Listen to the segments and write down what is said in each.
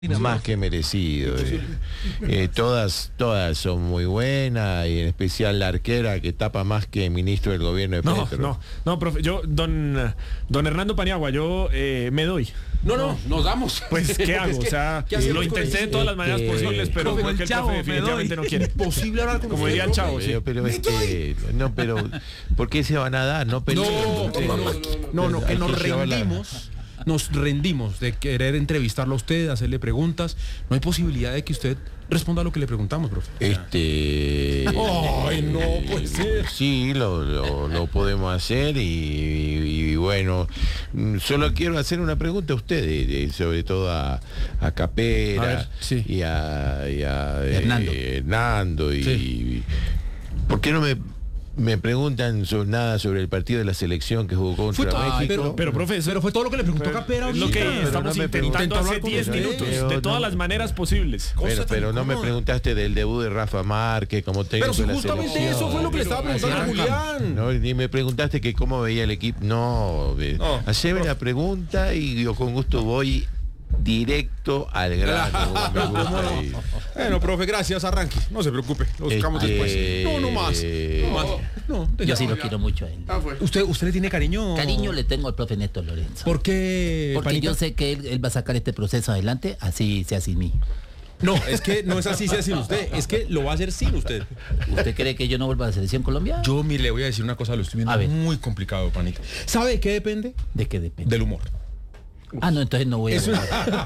Más que merecido. Todas son muy buenas, y en especial la arquera que tapa más que ministro del gobierno de Petro. No, profe, yo, don Hernando Paniagua, yo me doy. No, nos damos. Pues, ¿qué hago? O sea, lo intenté de todas las maneras posibles, pero creo que el profe definitivamente no quiere. Posible hablar con como diría el chavo, sí. Pero ¿por qué se van a dar? No peligro. No, que nos rendimos de querer entrevistarlo a usted, hacerle preguntas. No hay posibilidad de que usted responda a lo que le preguntamos, profe. Ay, no puede ser. Sí, lo podemos hacer y bueno, solo quiero hacer una pregunta a ustedes, sobre todo a Capera, a ver, sí. y a Hernando. Sí. ¿Por qué no me preguntan nada sobre el partido de la selección que jugó contra México? Pero profe, fue todo lo que le preguntó Capera. Es lo que estamos intentando hace 10 minutos, de todas las maneras posibles. Pero no me preguntaste del debut de Rafa Márquez como técnico de la selección. Pero justamente eso fue lo que le estaba preguntando a Julián. No, ni me preguntaste que cómo veía el equipo. Haceme la pregunta y yo con gusto voy directo al grano. Bueno, profe, gracias, arranque. No se preocupe, lo buscamos después. No más. Yo sí lo quiero mucho a él. ¿Usted le tiene cariño? Cariño le tengo al profe Néstor Lorenzo. ¿Por qué, Porque Panita? yo sé que él va a sacar este proceso adelante, así sea sin mí. No, es que no es así sea sin usted, es que lo va a hacer sin usted. ¿Usted cree que yo no vuelva a la selección Colombia? Yo le voy a decir una cosa, lo estoy viendo muy complicado, Panita. ¿Sabe de qué depende? ¿De qué depende? Del humor. No, entonces no voy a... Es una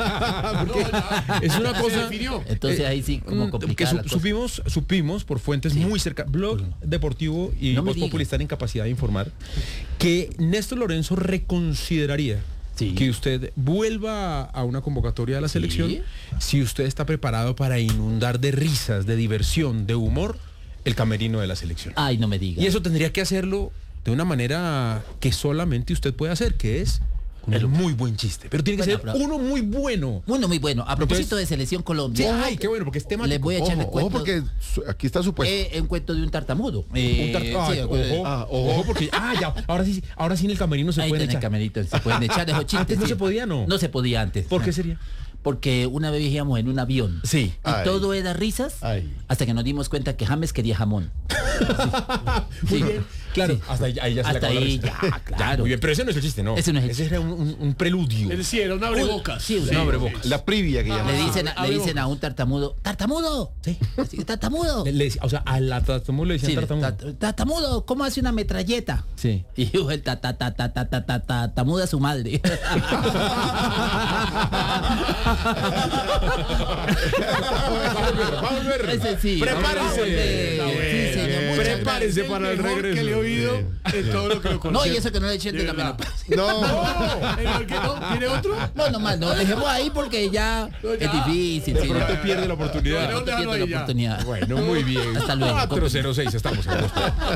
cosa... Entonces ahí sí como complicada que supimos por fuentes muy cercanas, Blog Deportivo y Voz Populi están en capacidad de informar que Néstor Lorenzo reconsideraría que usted vuelva a una convocatoria de la selección si usted está preparado para inundar de risas, de diversión, de humor el camerino de la selección. Ay, no me diga. Y eso tendría que hacerlo de una manera que solamente usted puede hacer, que es un muy buen chiste. Pero tiene que ser uno muy bueno. Uno muy bueno. A propósito de Selección Colombia. Ay, qué bueno, porque es temático. Les voy a echar el cuento. Porque aquí está su puesto. Un cuento de un tartamudo. Ojo, porque ahora sí en el camerino se pueden echar. En el camerino se pueden echar esos chistes. Antes no se podía, ¿no? No se podía antes. ¿Por qué sería? Porque una vez viajamos en un avión. Sí. Y todo era risas hasta que nos dimos cuenta que James quería jamón. Muy bien. Claro, hasta ahí ya se hasta ahí ya, claro. Muy bien, pero ese no es el chiste, ¿no? Ese no es el chiste. Ese era un preludio. Sí, era un abrebocas. Sí, un abrebocas. La previa que llaman. Le dicen a un tartamudo, ¡tartamudo! Sí. ¡Tartamudo! O sea, a la tartamudo le decían tartamudo. ¡Tartamudo! ¿Cómo hace una metralleta? Sí. Y dijo el tartamudo a su madre. Va a volver. Ese sí. Prepárese para el regreso. Que le he oído en todo lo que lo conozco. No, y eso que no le echen de la menopausia. ¿Tiene otro? No, nomás, no, dejemos ahí porque ya es difícil. De pronto pierde la oportunidad. Pierde la oportunidad. Bueno, muy bien. Hasta luego. 406, estamos en